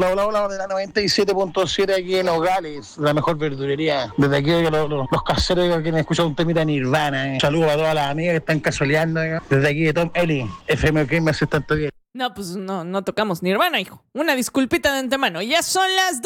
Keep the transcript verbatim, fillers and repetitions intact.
Hola, hola, hola, de la noventa y siete punto siete aquí en Nogales, la mejor verdulería. Desde aquí, los, los, los caseros que han escuchado un temita Nirvana. Eh. Saludos a todas las amigas que están casualeando. Eh. Desde aquí de Tom Eli, F M Gamer, se tanto bien. No, pues no, no tocamos Nirvana, hijo. Una disculpita de antemano. Ya son las